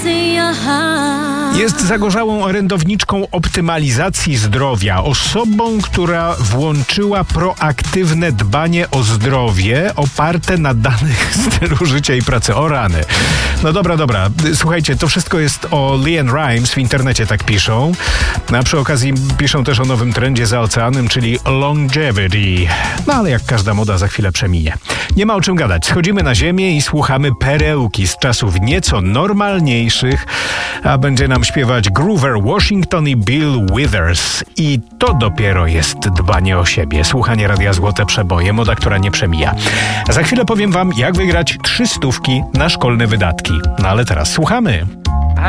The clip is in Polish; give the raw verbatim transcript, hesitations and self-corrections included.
Jest zagorzałą orędowniczką optymalizacji zdrowia, osobą, która włączyła proaktywne dbanie o zdrowie oparte na danych stylu życia i pracy. O rany. No dobra, dobra. Słuchajcie, to wszystko jest o LeAnn Rimes, w internecie tak piszą. A przy okazji piszą też o nowym trendzie za oceanem, czyli longevity. No ale jak każda moda za chwilę przeminie. Nie ma o czym gadać. Schodzimy na ziemię i słuchamy perełki z czasów nieco normalniejszych, a będzie nam śpiewać Groover Washington i Bill Withers. I to dopiero jest dbanie o siebie. Słuchanie Radia Złote Przeboje, moda, która nie przemija. Za chwilę powiem wam, jak wygrać trzy stówki na szkolne wydatki. No ale teraz słuchamy.